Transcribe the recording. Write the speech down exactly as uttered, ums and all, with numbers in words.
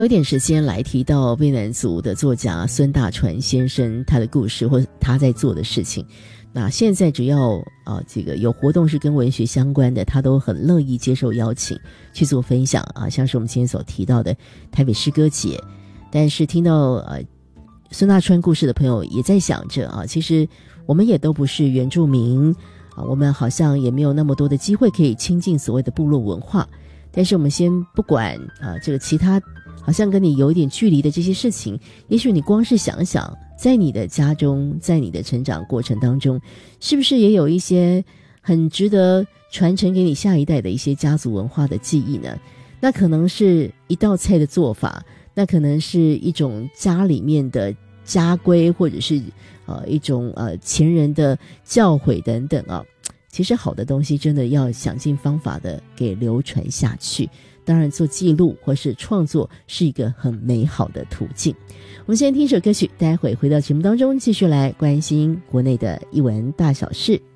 有点时间来提到卑南族的作家孙大传先生他的故事或他在做的事情。那现在只要啊这个有活动是跟文学相关的，他都很乐意接受邀请去做分享啊，像是我们今天所提到的台北诗歌节。但是听到呃孙大川故事的朋友也在想着啊，其实我们也都不是原住民啊，我们好像也没有那么多的机会可以亲近所谓的部落文化。但是我们先不管啊这个其他好像跟你有一点距离的这些事情，也许你光是想想在你的家中，在你的成长过程当中，是不是也有一些很值得传承给你下一代的一些家族文化的记忆呢？那可能是一道菜的做法，那可能是一种家里面的家规，或者是呃一种呃前人的教诲等等啊。其实好的东西真的要想尽方法的给流传下去，当然做记录或是创作是一个很美好的途径。我们先听首歌曲，待会回到节目当中继续来关心国内的艺文大小事。